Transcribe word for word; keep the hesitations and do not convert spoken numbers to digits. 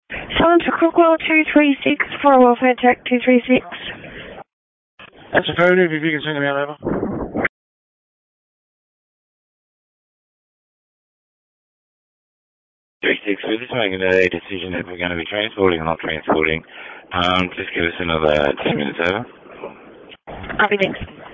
Santa Crookwell two three six, follow off attack two three six. That's affirmative, if you can send me out over. three six, we're just making a decision if we're going to be transporting or not transporting. Um, just give us another ten minutes over. I'll be next.